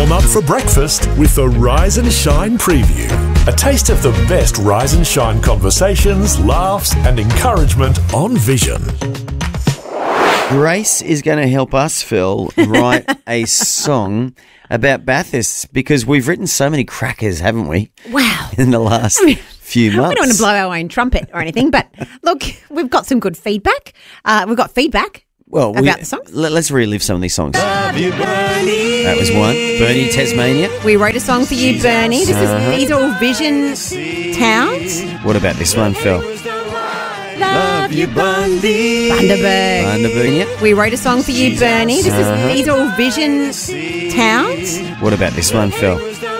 warm up for breakfast with the Rise and Shine preview. A taste of the best Rise and Shine conversations, laughs and encouragement on Vision. Grace is going to help us, Phil, write a song about Bathurst because we've written so many crackers, haven't we? Wow. In the last few months. We don't want to blow our own trumpet or anything, but look, we've got some good feedback. We've got feedback about the songs. Let's relive some of these songs. Love you, Bernie. That was one. Bernie, Tasmania. We wrote a song for you, Bernie. These are all Vision towns. What about this one, Phil? Love you, Bundy. Bundaberg. We wrote a song for you, Bernie. These are all Vision towns. What about this one, Phil?